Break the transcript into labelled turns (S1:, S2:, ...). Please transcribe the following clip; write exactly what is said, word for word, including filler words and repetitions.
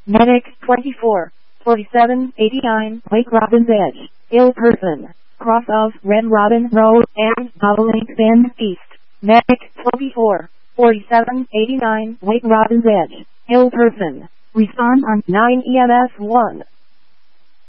S1: Medic twenty-four forty-seven eighty-nine, Lake Robin's Edge, ill person, cross of Red Robin Road and Bobolink Bend East. Medic twenty-four forty-seven eighty-nine, Lake Robin's Edge, ill person. Respond on nine E M S one.